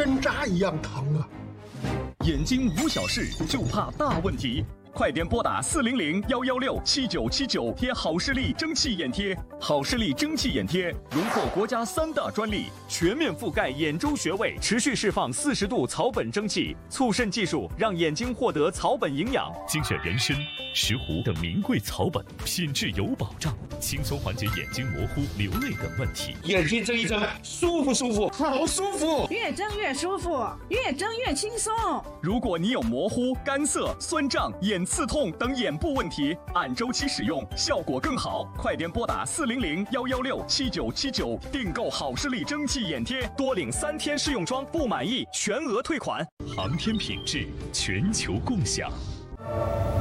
针扎一样疼啊！ 眼睛无小事，就怕大问题。快点拨打400-116-7979贴好视力蒸汽眼贴。好视力蒸汽眼贴荣获国家3大专利，全面覆盖眼周穴位，持续释放40度草本蒸汽，促渗技术让眼睛获得草本营养。 精选人参、石斛等名贵草本，品质有保障，轻松缓解眼睛模糊、流泪等问题。 眼睛睁一睁，舒服舒服，好舒服， 越睁越舒服，越睁越轻松。 如果你有模糊、干涩、酸胀、眼刺痛等眼部问题，按周期使用效果更好。快点拨打400-116-7979订购好视力蒸汽眼贴，多领3天试用装，不满意全额退款。 航天品质，全球共享。